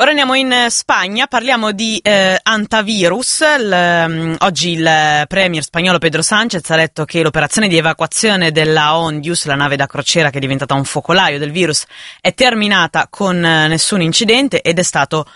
Ora andiamo in Spagna, parliamo di antivirus. Oggi il premier spagnolo Pedro Sánchez ha detto che l'operazione di evacuazione della Ondius, la nave da crociera che è diventata un focolaio del virus, è terminata con nessun incidente ed è stata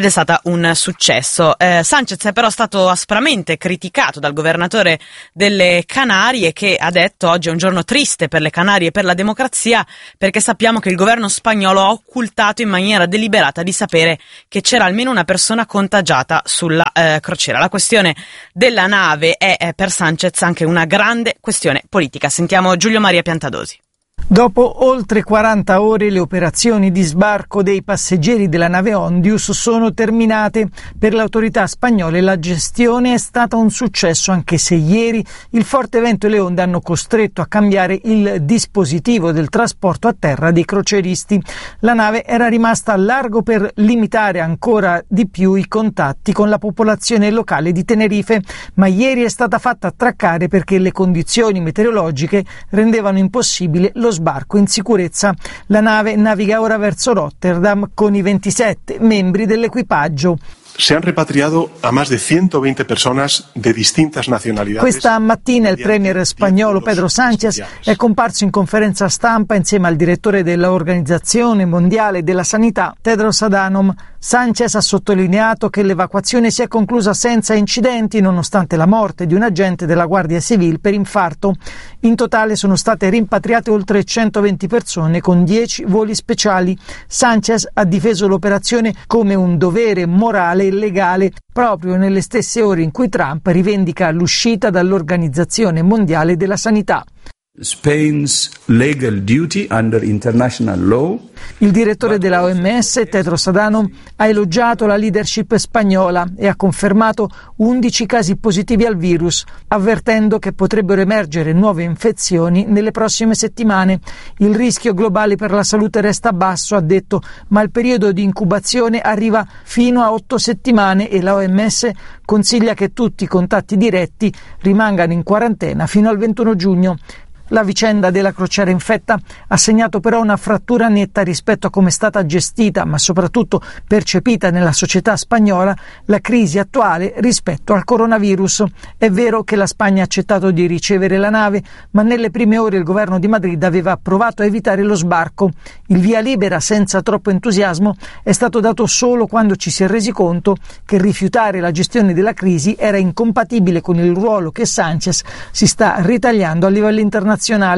un successo. Sánchez è però stato aspramente criticato dal governatore delle Canarie, che ha detto oggi è un giorno triste per le Canarie e per la democrazia, perché sappiamo che il governo spagnolo ha occultato in maniera deliberata di sapere che c'era almeno una persona contagiata sulla crociera. La questione della nave è per Sánchez anche una grande questione politica. Sentiamo Giulio Maria Piantadosi. Dopo oltre 40 ore le operazioni di sbarco dei passeggeri della nave Ondius sono terminate. Per le autorità spagnole la gestione è stata un successo, anche se ieri il forte vento e le onde hanno costretto a cambiare il dispositivo del trasporto a terra dei crocieristi. La nave era rimasta a largo per limitare ancora di più i contatti con la popolazione locale di Tenerife, ma ieri è stata fatta attraccare perché le condizioni meteorologiche rendevano impossibile lo sbarco in sicurezza. La nave naviga ora verso Rotterdam con i 27 membri dell'equipaggio. Se han repatriado a más de 120 personas de distintas nacionalidades. Questa mattina il premier spagnolo Pedro Sánchez è comparso in conferenza stampa insieme al direttore dell'Organizzazione Mondiale della Sanità, Tedros Adhanom. Sánchez ha sottolineato che l'evacuazione si è conclusa senza incidenti, nonostante la morte di un agente della Guardia Civile per infarto. In totale sono state rimpatriate oltre 120 persone con 10 voli speciali. Sánchez ha difeso l'operazione come un dovere morale e legale, proprio nelle stesse ore in cui Trump rivendica l'uscita dall'Organizzazione Mondiale della Sanità. Spain's legal duty under international law. Il direttore della OMS, Tedros Adhanom, ha elogiato la leadership spagnola e ha confermato 11 casi positivi al virus, avvertendo che potrebbero emergere nuove infezioni nelle prossime settimane. Il rischio globale per la salute resta basso, ha detto, ma il periodo di incubazione arriva fino a 8 settimane e la OMS consiglia che tutti i contatti diretti rimangano in quarantena fino al 21 giugno. La vicenda della crociera infetta ha segnato però una frattura netta rispetto a come è stata gestita, ma soprattutto percepita nella società spagnola, la crisi attuale rispetto al coronavirus. È vero che la Spagna ha accettato di ricevere la nave, ma nelle prime ore il governo di Madrid aveva provato a evitare lo sbarco. Il via libera senza troppo entusiasmo è stato dato solo quando ci si è resi conto che rifiutare la gestione della crisi era incompatibile con il ruolo che Sánchez si sta ritagliando a livello internazionale.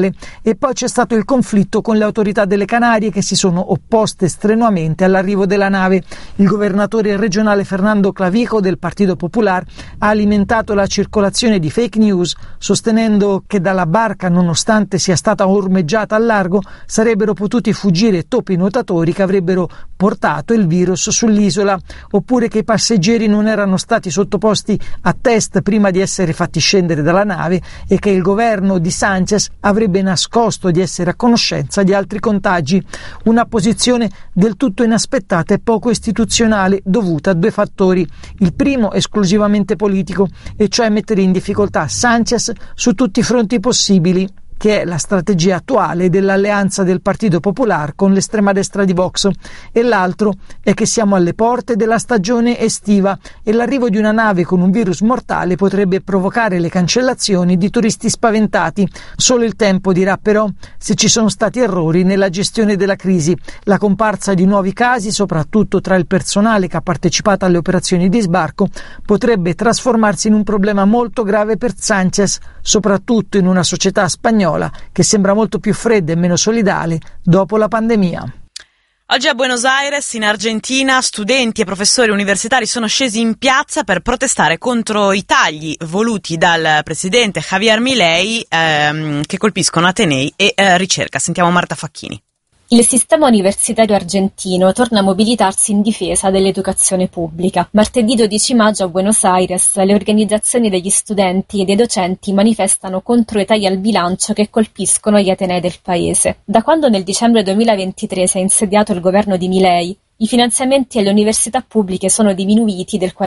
E poi c'è stato il conflitto con le autorità delle Canarie, che si sono opposte strenuamente all'arrivo della nave. Il governatore regionale Fernando Clavijo del Partido Popular ha alimentato la circolazione di fake news, sostenendo che dalla barca, nonostante sia stata ormeggiata al largo, sarebbero potuti fuggire topi nuotatori che avrebbero portato il virus sull'isola, oppure che i passeggeri non erano stati sottoposti a test prima di essere fatti scendere dalla nave e che il governo di Sánchez avrebbe nascosto di essere a conoscenza di altri contagi. Una posizione del tutto inaspettata e poco istituzionale, dovuta a due fattori. Il primo esclusivamente politico, e cioè mettere in difficoltà Sánchez su tutti i fronti possibili, che è la strategia attuale dell'alleanza del Partito Popular con l'estrema destra di Vox, e l'altro è che siamo alle porte della stagione estiva e l'arrivo di una nave con un virus mortale potrebbe provocare le cancellazioni di turisti spaventati. Solo il tempo dirà però se ci sono stati errori nella gestione della crisi. La comparsa di nuovi casi, soprattutto tra il personale che ha partecipato alle operazioni di sbarco, potrebbe trasformarsi in un problema molto grave per Sánchez, soprattutto in una società spagnola che sembra molto più fredda e meno solidale dopo la pandemia. Oggi a Buenos Aires, in Argentina, studenti e professori universitari sono scesi in piazza per protestare contro i tagli voluti dal presidente Javier Milei che colpiscono atenei e ricerca. Sentiamo Marta Facchini. Il sistema universitario argentino torna a mobilitarsi in difesa dell'educazione pubblica. Martedì 12 maggio a Buenos Aires le organizzazioni degli studenti e dei docenti manifestano contro i tagli al bilancio che colpiscono gli atenei del paese. Da quando nel dicembre 2023 si è insediato il governo di Milei, i finanziamenti alle università pubbliche sono diminuiti del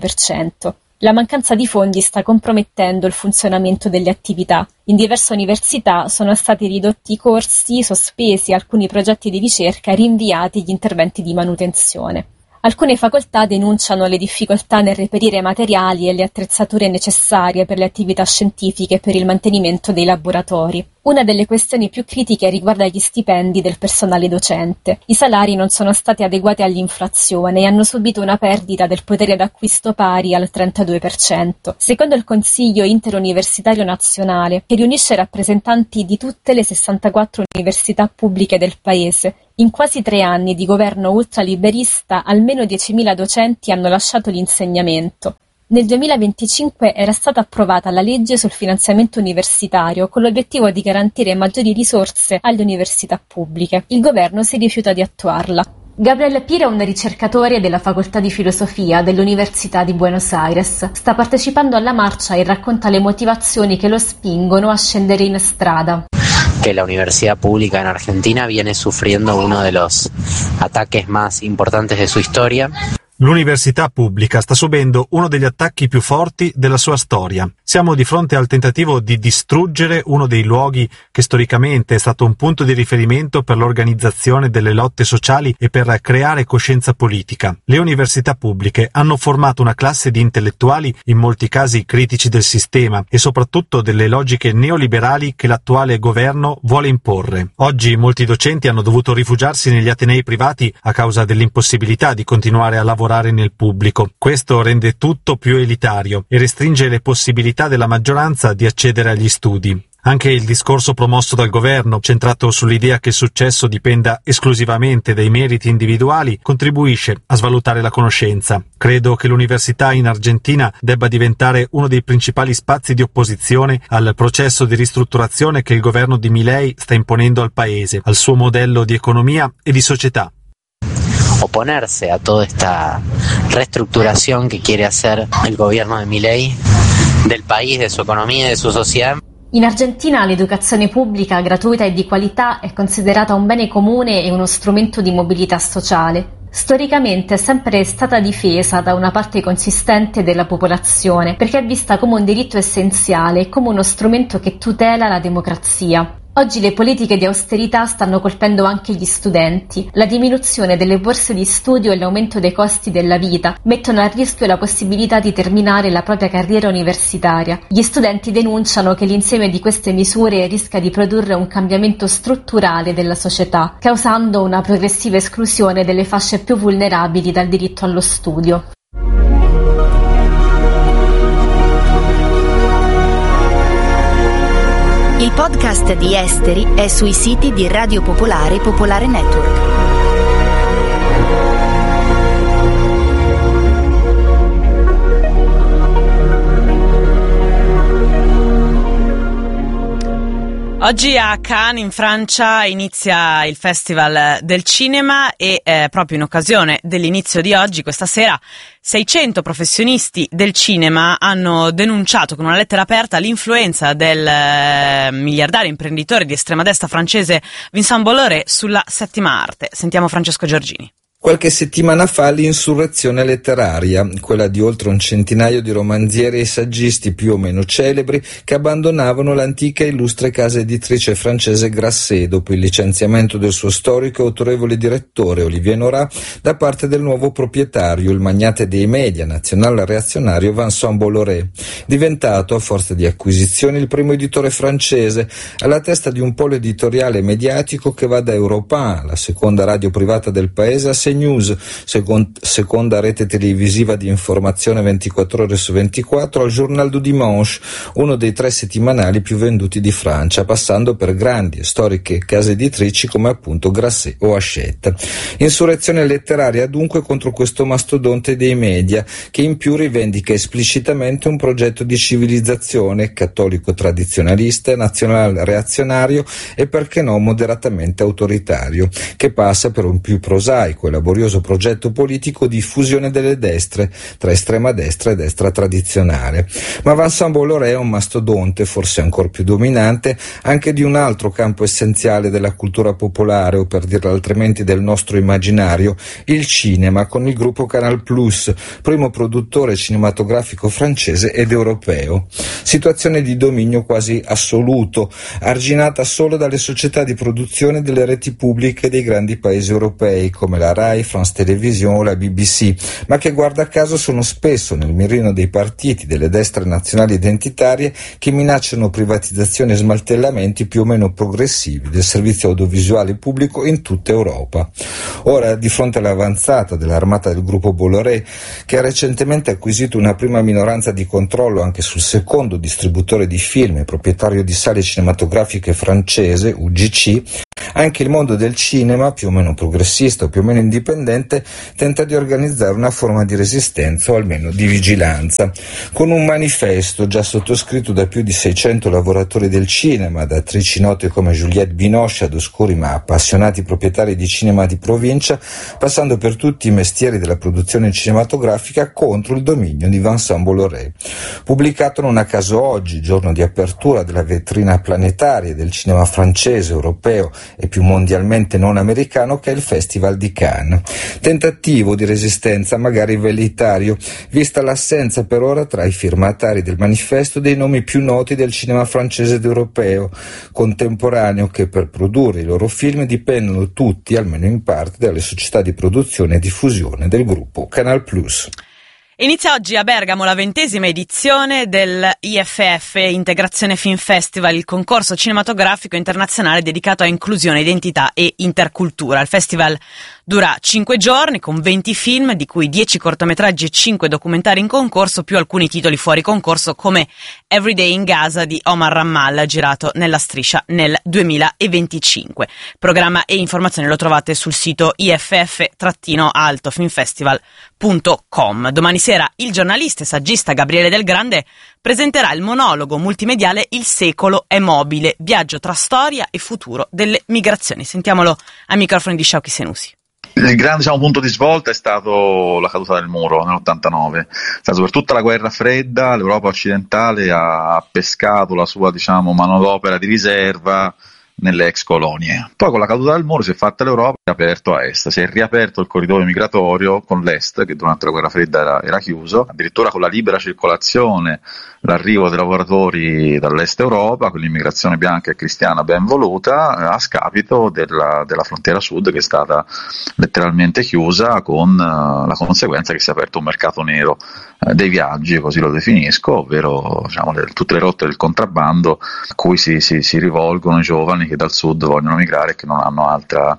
46%. La mancanza di fondi sta compromettendo il funzionamento delle attività. In diverse università sono stati ridotti i corsi, sospesi alcuni progetti di ricerca e rinviati gli interventi di manutenzione. Alcune facoltà denunciano le difficoltà nel reperire materiali e le attrezzature necessarie per le attività scientifiche e per il mantenimento dei laboratori. Una delle questioni più critiche riguarda gli stipendi del personale docente. I salari non sono stati adeguati all'inflazione e hanno subito una perdita del potere d'acquisto pari al 32%. Secondo il Consiglio Interuniversitario Nazionale, che riunisce rappresentanti di tutte le 64 università pubbliche del Paese, in quasi 3 anni di governo ultraliberista almeno 10.000 docenti hanno lasciato l'insegnamento. Nel 2025 era stata approvata la legge sul finanziamento universitario con l'obiettivo di garantire maggiori risorse alle università pubbliche. Il governo si rifiuta di attuarla. Gabriel Pira è un ricercatore della Facoltà di Filosofia dell'Università di Buenos Aires. Sta partecipando alla marcia e racconta le motivazioni che lo spingono a scendere in strada. Que la universidad pública en Argentina viene sufriendo uno de los ataques más importantes de su historia. L'università pubblica sta subendo uno degli attacchi più forti della sua storia. Siamo di fronte al tentativo di distruggere uno dei luoghi che storicamente è stato un punto di riferimento per l'organizzazione delle lotte sociali e per creare coscienza politica. Le università pubbliche hanno formato una classe di intellettuali, in molti casi critici del sistema e soprattutto delle logiche neoliberali che l'attuale governo vuole imporre. Oggi molti docenti hanno dovuto rifugiarsi negli atenei privati a causa dell'impossibilità di continuare a lavorare nel pubblico. Questo rende tutto più elitario e restringe le possibilità della maggioranza di accedere agli studi. Anche il discorso promosso dal governo, centrato sull'idea che il successo dipenda esclusivamente dai meriti individuali, contribuisce a svalutare la conoscenza. Credo che l'università in Argentina debba diventare uno dei principali spazi di opposizione al processo di ristrutturazione che il governo di Milei sta imponendo al paese, al suo modello di economia e di società. Oponerse a toda esta reestructuración que quiere hacer el gobierno de Milei del país, de su economía y de su sociedad. In Argentina l'educazione pubblica gratuita e di qualità è considerata un bene comune e uno strumento di mobilità sociale. Storicamente è sempre stata difesa da una parte consistente della popolazione perché è vista come un diritto essenziale e come uno strumento che tutela la democrazia. Oggi le politiche di austerità stanno colpendo anche gli studenti. La diminuzione delle borse di studio e l'aumento dei costi della vita mettono a rischio la possibilità di terminare la propria carriera universitaria. Gli studenti denunciano che l'insieme di queste misure rischia di produrre un cambiamento strutturale della società, causando una progressiva esclusione delle fasce più vulnerabili dal diritto allo studio. Il podcast di Esteri è sui siti di Radio Popolare e Popolare Network. Oggi a Cannes in Francia inizia il Festival del Cinema e proprio in occasione dell'inizio di oggi, questa sera, 600 professionisti del cinema hanno denunciato con una lettera aperta l'influenza del miliardario imprenditore di estrema destra francese Vincent Bolloré sulla settima arte. Sentiamo Francesco Giorgini. Qualche settimana fa l'insurrezione letteraria, quella di oltre un centinaio di romanzieri e saggisti più o meno celebri che abbandonavano l'antica e illustre casa editrice francese Grasset dopo il licenziamento del suo storico e autorevole direttore Olivier Nora da parte del nuovo proprietario, il magnate dei media nazionale reazionario Vincent Bolloré, diventato a forza di acquisizioni il primo editore francese, alla testa di un polo editoriale mediatico che va da Europe 1, la seconda radio privata del paese, a News, seconda rete televisiva di informazione 24 ore su 24, al Journal du Dimanche, uno dei 3 settimanali più venduti di Francia, passando per grandi e storiche case editrici come appunto Grasset o Hachette. Insurrezione letteraria dunque contro questo mastodonte dei media, che in più rivendica esplicitamente un progetto di civilizzazione cattolico tradizionalista, nazional reazionario e perché no moderatamente autoritario, che passa per un più prosaico e laborioso progetto politico di fusione delle destre tra estrema destra e destra tradizionale. Ma Vincent Bolloré è un mastodonte, forse ancora più dominante, anche di un altro campo essenziale della cultura popolare, o per dirlo altrimenti del nostro immaginario, il cinema, con il gruppo Canal+, primo produttore cinematografico francese ed europeo. Situazione di dominio quasi assoluto, arginata solo dalle società di produzione delle reti pubbliche dei grandi paesi europei come la RAI, Rai, France Télévisions o la BBC, ma che guarda caso sono spesso nel mirino dei partiti delle destre nazionali identitarie che minacciano privatizzazioni e smantellamenti più o meno progressivi del servizio audiovisuale pubblico in tutta Europa. Ora, di fronte all'avanzata dell'armata del gruppo Bolloré, che ha recentemente acquisito una prima minoranza di controllo anche sul secondo distributore di film e proprietario di sale cinematografiche francese, UGC, anche il mondo del cinema, più o meno progressista o più o meno indipendente, tenta di organizzare una forma di resistenza o almeno di vigilanza, con un manifesto già sottoscritto da più di 600 lavoratori del cinema, da attrici note come Juliette Binoche ad oscuri ma appassionati proprietari di cinema di provincia, passando per tutti i mestieri della produzione cinematografica, contro il dominio di Vincent Bolloré. Pubblicato non a caso oggi, giorno di apertura della vetrina planetaria del cinema francese, europeo e più mondialmente non americano, che è il Festival di Cannes. Tentativo di resistenza magari velleitario, vista l'assenza per ora tra i firmatari del manifesto dei nomi più noti del cinema francese ed europeo contemporaneo, che per produrre i loro film dipendono tutti, almeno in parte, dalle società di produzione e diffusione del gruppo Canal+. Inizia oggi a Bergamo la 20ª edizione del IFF, Integrazione Film Festival, il concorso cinematografico internazionale dedicato a inclusione, identità e intercultura. Il festival dura 5 giorni con 20 film, di cui 10 cortometraggi e 5 documentari in concorso, più alcuni titoli fuori concorso come Everyday in Gaza di Omar Rammal, girato nella Striscia nel 2025. Programma e informazioni lo trovate sul sito iff-altofilmfestival.com. Domani sera il giornalista e saggista Gabriele Del Grande presenterà il monologo multimediale Il secolo è mobile, viaggio tra storia e futuro delle migrazioni. Sentiamolo ai microfoni di Sciauchi Senussi. Il grande punto di svolta è stato la caduta del muro nell'89. Per tutta la guerra fredda l'Europa occidentale ha pescato la sua manodopera di riserva nelle ex colonie. Poi con la caduta del muro si è fatta l'Europa e si è aperto a est, si è riaperto il corridoio migratorio con l'est, che durante la guerra fredda era chiuso, addirittura con la libera circolazione, l'arrivo dei lavoratori dall'est Europa, con l'immigrazione bianca e cristiana ben voluta, a scapito della frontiera sud, che è stata letteralmente chiusa, con la conseguenza che si è aperto un mercato nero dei viaggi, così lo definisco, ovvero tutte le rotte del contrabbando a cui si rivolgono i giovani che dal sud vogliono migrare e che non hanno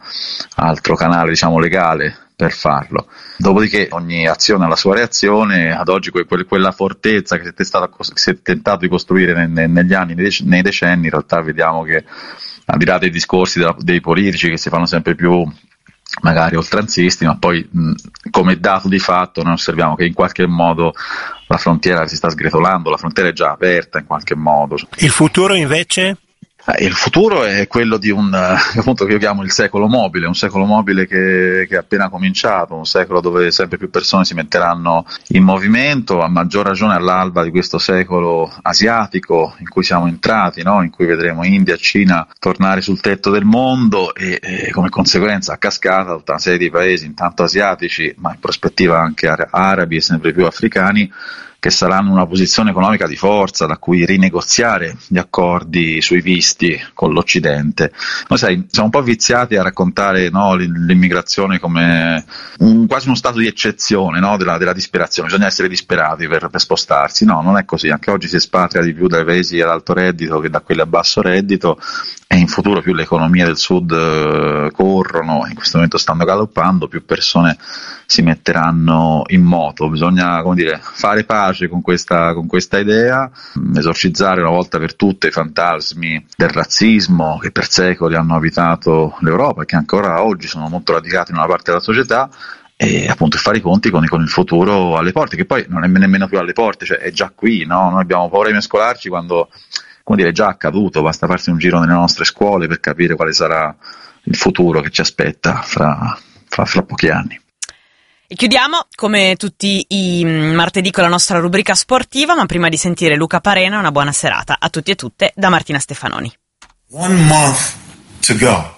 altro canale legale per farlo. Dopodiché ogni azione ha la sua reazione. Ad oggi quella fortezza che si è tentato di costruire negli anni, nei decenni, in realtà vediamo che, al di là dei discorsi dei politici che si fanno sempre più magari oltranzisti, ma poi come dato di fatto noi osserviamo che in qualche modo la frontiera si sta sgretolando, la frontiera è già aperta in qualche modo. Il futuro invece? Il futuro è quello di appunto, che io chiamo il secolo mobile, un secolo mobile che è appena cominciato, un secolo dove sempre più persone si metteranno in movimento, a maggior ragione all'alba di questo secolo asiatico in cui siamo entrati, no? In cui vedremo India e Cina tornare sul tetto del mondo e come conseguenza a cascata tutta una serie di paesi, intanto asiatici, ma in prospettiva anche arabi e sempre più africani, che saranno in una posizione economica di forza da cui rinegoziare gli accordi sui visti con l'Occidente. Noi siamo un po' viziati a raccontare l'immigrazione come quasi uno stato di eccezione, della disperazione, bisogna essere disperati per spostarsi. No, non è così, anche oggi si espatria di più dai paesi ad alto reddito che da quelli a basso reddito, e in futuro più le economie del sud corrono, in questo momento stanno galoppando, più persone si metteranno in moto. Bisogna fare pace con questa idea, esorcizzare una volta per tutte i fantasmi del razzismo che per secoli hanno abitato l'Europa e che ancora oggi sono molto radicati in una parte della società, e appunto fare i conti con il futuro alle porte, che poi non è nemmeno più alle porte, è già qui, no? Noi abbiamo paura di mescolarci quando è già accaduto, basta farsi un giro nelle nostre scuole per capire quale sarà il futuro che ci aspetta fra pochi anni. E chiudiamo, come tutti i martedì, con la nostra rubrica sportiva, ma prima di sentire Luca Parena, una buona serata a tutti e tutte da Martina Stefanoni. 1 month to go.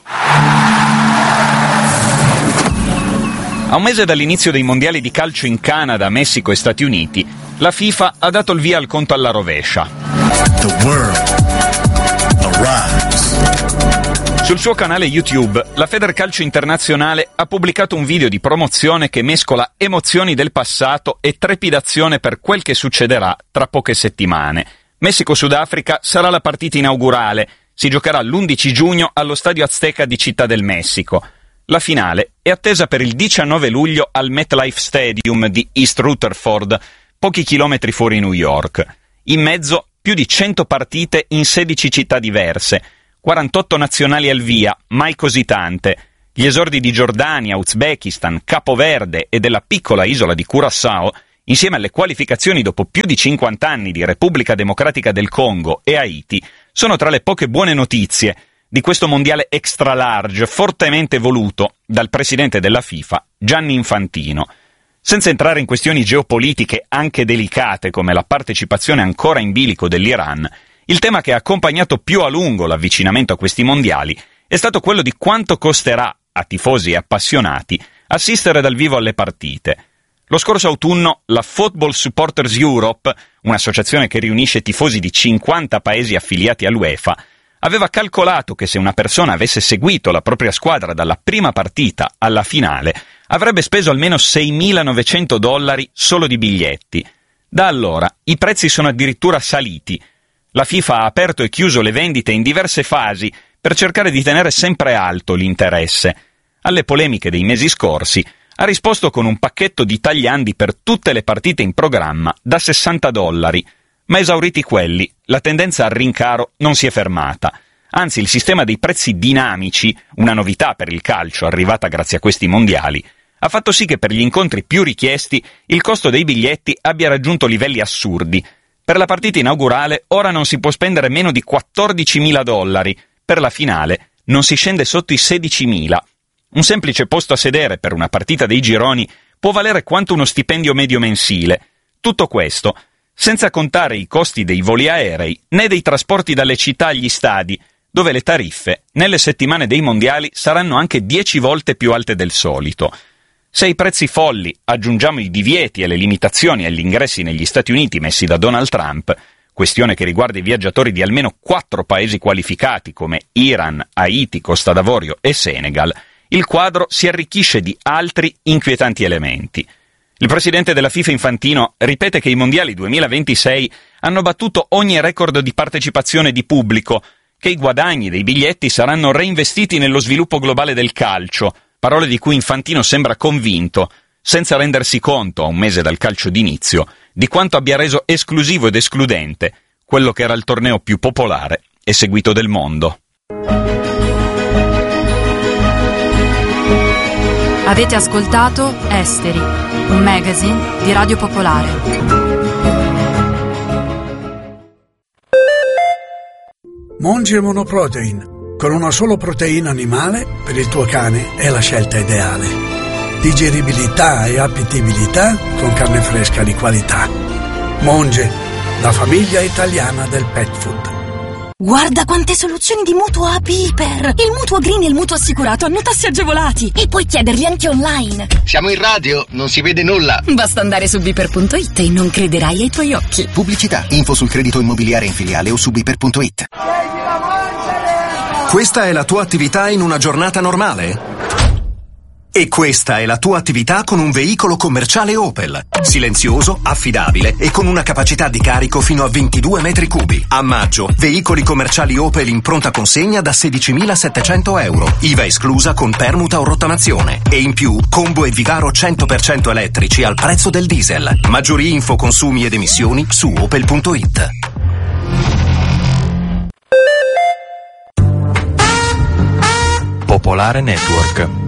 A un mese dall'inizio dei mondiali di calcio in Canada, Messico e Stati Uniti, la FIFA ha dato il via al conto alla rovescia. The world arrives. Sul suo canale YouTube, la Federcalcio Internazionale ha pubblicato un video di promozione che mescola emozioni del passato e trepidazione per quel che succederà tra poche settimane. Messico-Sudafrica sarà la partita inaugurale. Si giocherà l'11 giugno allo Stadio Azteca di Città del Messico. La finale è attesa per il 19 luglio al MetLife Stadium di East Rutherford, pochi chilometri fuori New York. In mezzo più di 100 partite in 16 città diverse, 48 nazionali al via, mai così tante. Gli esordi di Giordania, Uzbekistan, Capo Verde e della piccola isola di Curaçao, insieme alle qualificazioni dopo più di 50 anni di Repubblica Democratica del Congo e Haiti, sono tra le poche buone notizie di questo mondiale extra large fortemente voluto dal presidente della FIFA, Gianni Infantino. Senza entrare in questioni geopolitiche anche delicate come la partecipazione ancora in bilico dell'Iran, il tema che ha accompagnato più a lungo l'avvicinamento a questi mondiali è stato quello di quanto costerà a tifosi e appassionati assistere dal vivo alle partite. Lo scorso autunno la Football Supporters Europe, un'associazione che riunisce tifosi di 50 paesi affiliati all'UEFA, aveva calcolato che se una persona avesse seguito la propria squadra dalla prima partita alla finale, avrebbe speso almeno $6.900 solo di biglietti. Da allora i prezzi sono addirittura saliti. La FIFA ha aperto e chiuso le vendite in diverse fasi per cercare di tenere sempre alto l'interesse. Alle polemiche dei mesi scorsi ha risposto con un pacchetto di tagliandi per tutte le partite in programma da $60. Ma esauriti quelli, la tendenza al rincaro non si è fermata. Anzi, il sistema dei prezzi dinamici, una novità per il calcio arrivata grazie a questi mondiali, ha fatto sì che per gli incontri più richiesti il costo dei biglietti abbia raggiunto livelli assurdi. Per la partita inaugurale ora non si può spendere meno di $14.000, per la finale non si scende sotto i 16.000. Un semplice posto a sedere per una partita dei gironi può valere quanto uno stipendio medio mensile. Tutto questo senza contare i costi dei voli aerei né dei trasporti dalle città agli stadi, dove le tariffe nelle settimane dei mondiali saranno anche 10 volte più alte del solito. Se ai prezzi folli aggiungiamo i divieti e le limitazioni agli ingressi negli Stati Uniti messi da Donald Trump, questione che riguarda i viaggiatori di almeno 4 paesi qualificati come Iran, Haiti, Costa d'Avorio e Senegal, il quadro si arricchisce di altri inquietanti elementi. Il presidente della FIFA Infantino ripete che i mondiali 2026 hanno battuto ogni record di partecipazione di pubblico, che i guadagni dei biglietti saranno reinvestiti nello sviluppo globale del calcio, parole di cui Infantino sembra convinto, senza rendersi conto, a un mese dal calcio d'inizio, di quanto abbia reso esclusivo ed escludente quello che era il torneo più popolare e seguito del mondo. Avete ascoltato Esteri, un magazine di Radio Popolare. Monge Monoprotein, con una sola proteina animale per il tuo cane è la scelta ideale. Digeribilità e appetibilità con carne fresca di qualità. Monge, la famiglia italiana del pet food. Guarda quante soluzioni di mutuo a Piper! Il mutuo green e il mutuo assicurato hanno tassi agevolati e puoi chiederli anche online. Siamo in radio, non si vede nulla. Basta andare su Piper.it e non crederai ai tuoi occhi. Pubblicità, info sul credito immobiliare in filiale o su Piper.it. Questa è la tua attività in una giornata normale? E questa è la tua attività con un veicolo commerciale Opel. Silenzioso, affidabile e con una capacità di carico fino a 22 metri cubi. A maggio, veicoli commerciali Opel in pronta consegna da €16.700. IVA esclusa con permuta o rottamazione. E in più, combo e Vigaro 100% elettrici al prezzo del diesel. Maggiori info, consumi ed emissioni su opel.it. Popolare Network.